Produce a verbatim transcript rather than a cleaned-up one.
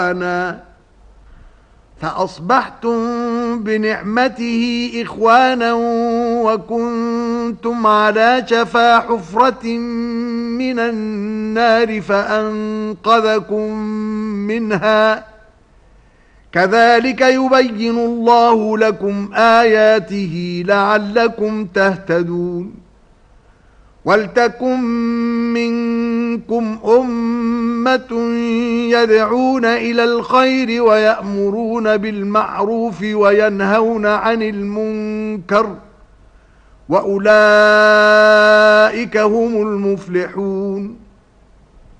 فأصبحتم بنعمته إخوانا وكنتم على شفا حفرة من النار فأنقذكم منها كذلك يبين الله لكم آياته لعلكم تهتدون ولتكن منكم أمة يدعون إلى الخير ويأمرون بالمعروف وينهون عن المنكر وأولئك هم المفلحون